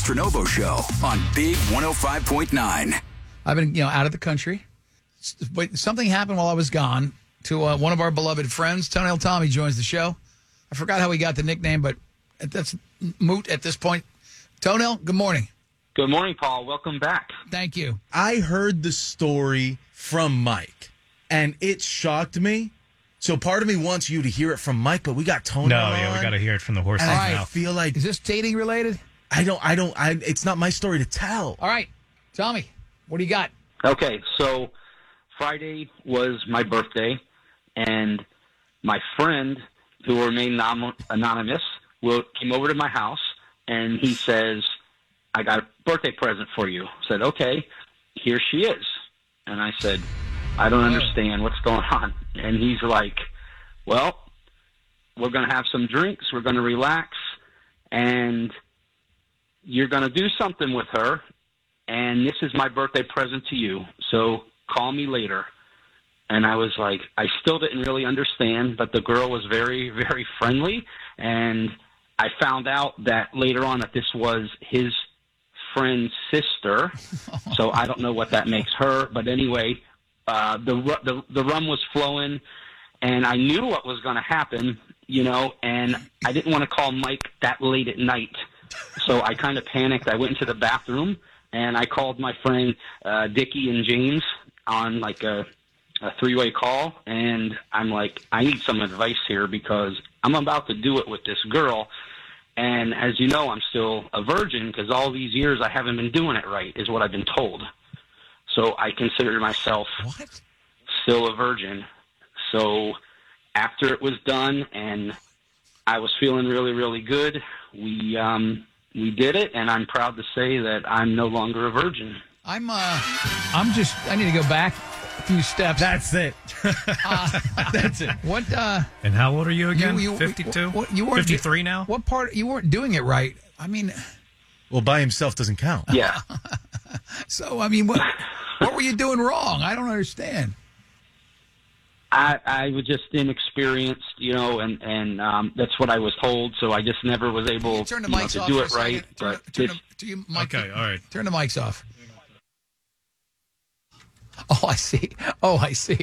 Stranovo Show on Big 105.9. I've been, out of the country. But something happened while I was gone to one of our beloved friends. Toenail Tommy joins the show. I forgot how he got the nickname, but that's moot at this point. Toenail, good morning. Good morning, Paul. Welcome back. Thank you. I heard the story from Mike, and it shocked me. So part of me wants you to hear it from Mike, but we got Toenail No, on, yeah, we got to hear it from the horse's and I mouth. feel like Is this dating related? it's not my story to tell. All right. Tommy, what do you got? Okay, so Friday was my birthday, and my friend, who will remain anonymous, came over to my house, and he says, I got a birthday present for you. I said, okay, here she is. And I said, I don't understand what's going on. And he's like, well, we're going to have some drinks, we're going to relax, and you're going to do something with her, and this is my birthday present to you, so call me later. And I was like, I still didn't really understand, but the girl was very, very friendly, and I found out that later on that this was his friend's sister, so I don't know what that makes her, but anyway, the rum was flowing, and I knew what was going to happen, and I didn't want to call Mike that late at night, so I kind of panicked. I went into the bathroom, and I called my friend Dickie and James on like a three-way call, and I'm like, I need some advice here because I'm about to do it with this girl, and as you know, I'm still a virgin because all these years I haven't been doing it right is what I've been told. So I consider myself still a virgin. So after it was done and I was feeling really, really good, we did it, and I'm proud to say that I'm no longer a virgin. I need to go back a few steps. That's it. That's it. What? And how old are you again? You 52? You weren't 53 now? What part? You weren't doing it right. I mean, Well, by himself doesn't count. Yeah. so I mean, what were you doing wrong? I don't understand. I was just inexperienced, and that's what I was told. So I just never was able Turn the mics to off do for it a right. second. Okay, all right. Turn the mics off. Oh, I see.